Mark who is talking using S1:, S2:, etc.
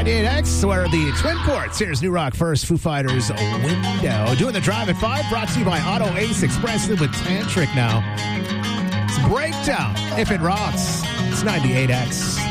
S1: 98X, where the Twin Ports. Here's New Rock First, Foo Fighters, Window. Doing the Drive at 5, brought to you by Auto Ace Express with Tantric now. It's Breakdown, if it rocks. It's 98X.